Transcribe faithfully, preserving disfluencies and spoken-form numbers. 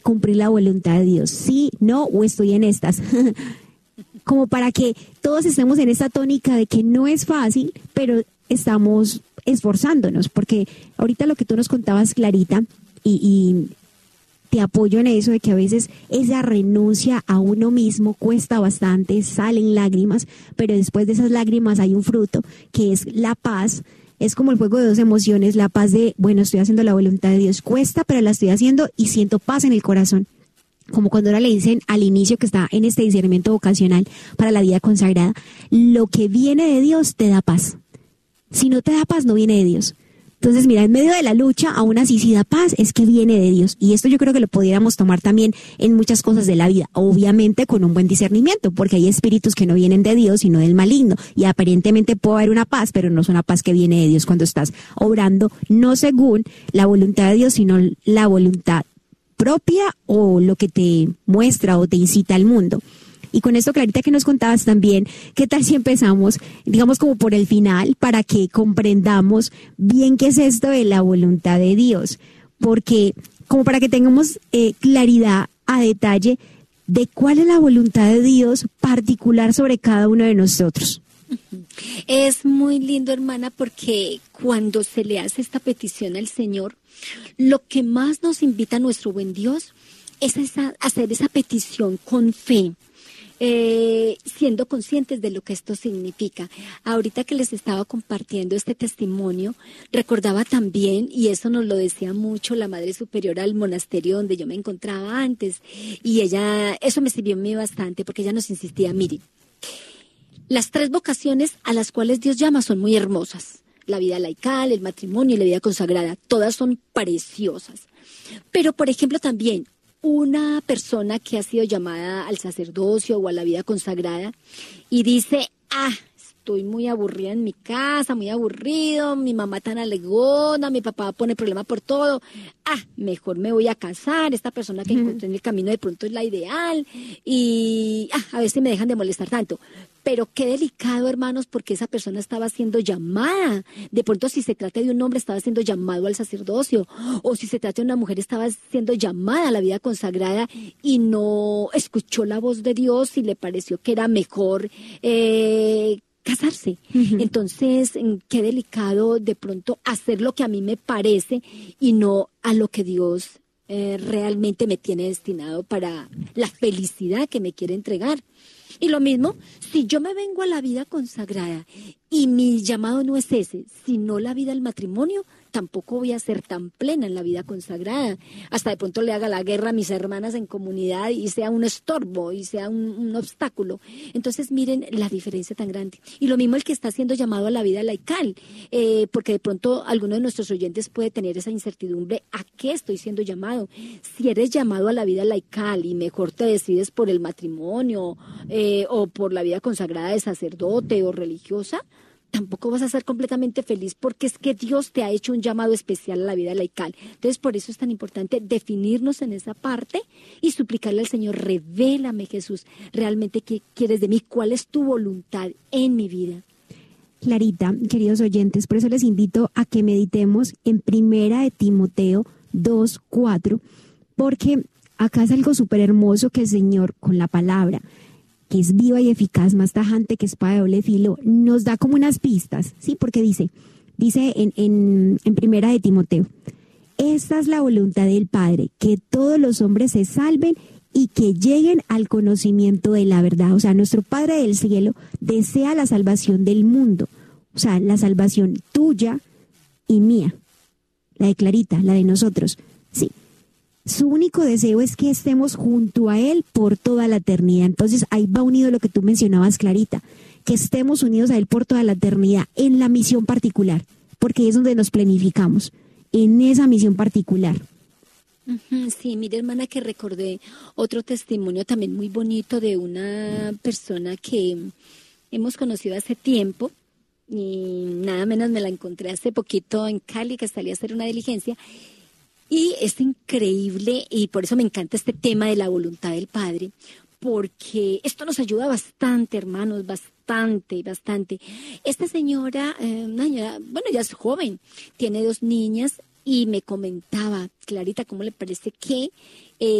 cumplir la voluntad de Dios? ¿Sí, no o estoy en estas? Como para que todos estemos en esta tónica de que no es fácil, pero estamos esforzándonos, porque ahorita lo que tú nos contabas, Clarita, y, y te apoyo en eso, de que a veces esa renuncia a uno mismo cuesta bastante, salen lágrimas, pero después de esas lágrimas hay un fruto, que es la paz. Es como el juego de dos emociones, la paz de, bueno, estoy haciendo la voluntad de Dios, cuesta, pero la estoy haciendo y siento paz en el corazón. Como cuando ahora le dicen al inicio que está en este discernimiento vocacional para la vida consagrada, lo que viene de Dios te da paz. Si no te da paz, no viene de Dios. Entonces, mira, en medio de la lucha, aún así si da paz, es que viene de Dios. Y esto yo creo que lo pudiéramos tomar también en muchas cosas de la vida, obviamente con un buen discernimiento, porque hay espíritus que no vienen de Dios, sino del maligno. Y aparentemente puede haber una paz, pero no es una paz que viene de Dios cuando estás obrando no según la voluntad de Dios, sino la voluntad propia o lo que te muestra o te incita al mundo. Y con esto, Clarita, que nos contabas también, ¿qué tal si empezamos, digamos, como por el final, para que comprendamos bien qué es esto de la voluntad de Dios? Porque, como para que tengamos eh, claridad a detalle de cuál es la voluntad de Dios particular sobre cada uno de nosotros. Es muy lindo, hermana, porque cuando se le hace esta petición al Señor, lo que más nos invita a nuestro buen Dios es esa, hacer esa petición con fe, eh, siendo conscientes de lo que esto significa. Ahorita que les estaba compartiendo este testimonio, recordaba también, y eso nos lo decía mucho la Madre Superiora del monasterio donde yo me encontraba antes, y ella, eso me sirvió a mí bastante, porque ella nos insistía, mire, las tres vocaciones a las cuales Dios llama son muy hermosas. La vida laical, el matrimonio y la vida consagrada. Todas son preciosas. Pero, por ejemplo, también una persona que ha sido llamada al sacerdocio o a la vida consagrada y dice, ah, estoy muy aburrida en mi casa, muy aburrido, mi mamá tan alegona, mi papá pone problema por todo. Ah, mejor me voy a casar, esta persona que encontré en el camino de pronto es la ideal y ah, a ver si me dejan de molestar tanto. Pero qué delicado, hermanos, porque esa persona estaba siendo llamada. De pronto, si se trata de un hombre, estaba siendo llamado al sacerdocio. O si se trata de una mujer, estaba siendo llamada a la vida consagrada y no escuchó la voz de Dios y le pareció que era mejor eh, casarse. Uh-huh. Entonces, qué delicado de pronto hacer lo que a mí me parece y no a lo que Dios eh, realmente me tiene destinado para la felicidad que me quiere entregar. Y lo mismo, si yo me vengo a la vida consagrada y mi llamado no es ese, sino la vida al matrimonio, tampoco voy a ser tan plena en la vida consagrada. Hasta de pronto le haga la guerra a mis hermanas en comunidad y sea un estorbo y sea un, un obstáculo. Entonces miren la diferencia tan grande. Y lo mismo el que está siendo llamado a la vida laical, eh, porque de pronto alguno de nuestros oyentes puede tener esa incertidumbre, ¿a qué estoy siendo llamado? Si eres llamado a la vida laical y mejor te decides por el matrimonio eh, o por la vida consagrada de sacerdote o religiosa, tampoco vas a ser completamente feliz porque es que Dios te ha hecho un llamado especial a la vida laical. Entonces, por eso es tan importante definirnos en esa parte y suplicarle al Señor, revélame, Jesús, realmente qué quieres de mí, cuál es tu voluntad en mi vida. Clarita, queridos oyentes, por eso les invito a que meditemos en Primera de Timoteo dos, cuatro, porque acá es algo súper hermoso que el Señor, con la palabra, que es viva y eficaz, más tajante que espada de doble filo, nos da como unas pistas, ¿sí? Porque dice, dice en, en, en Primera de Timoteo, esta es la voluntad del Padre, que todos los hombres se salven y que lleguen al conocimiento de la verdad. O sea, nuestro Padre del cielo desea la salvación del mundo, o sea, la salvación tuya y mía, la de Clarita, la de nosotros, sí. Su único deseo es que estemos junto a Él por toda la eternidad. Entonces ahí va unido lo que tú mencionabas, Clarita, que estemos unidos a Él por toda la eternidad en la misión particular, porque es donde nos planificamos, en esa misión particular. Sí, mire, hermana, que recordé otro testimonio también muy bonito de una persona que hemos conocido hace tiempo y nada menos me la encontré hace poquito en Cali, que salí a hacer una diligencia. Y es increíble, y por eso me encanta este tema de la voluntad del Padre, porque esto nos ayuda bastante, hermanos, bastante, bastante. Esta señora, eh, una señora, bueno, ya es joven, tiene dos niñas, y me comentaba, Clarita, ¿cómo le parece que